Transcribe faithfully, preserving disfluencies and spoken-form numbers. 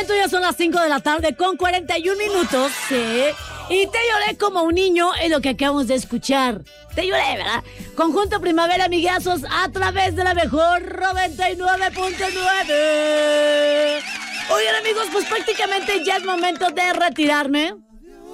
momento ya son las cinco de la tarde con cuarenta y un minutos, sí. Y te lloré como un niño en lo que acabamos de escuchar. Te lloré, ¿verdad? Conjunto Primavera, amiguazos, a través de la mejor noventa y nueve punto nueve. Oigan, amigos, pues prácticamente ya es momento de retirarme.